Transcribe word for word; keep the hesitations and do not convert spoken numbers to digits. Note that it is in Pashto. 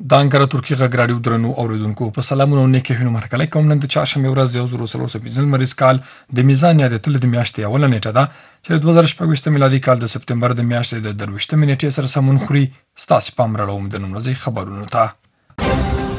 د انکره ترکیه غږ راډیو درنو اوریدونکو په سلامونه او نیکه هینو مرکله کوم نن د چهارشنبه ورځ یو زر سلور سوه پنځه لمریز کال د میزان یادتل د میاشتې اوله نیټه ده چې د دوه زره شپږ میلادي کال د سپتمبر د میاشتې د درویشتمې نیټې سره سمون خوري. ستاسو پام راړوم د نن ورځې خبرونو ته.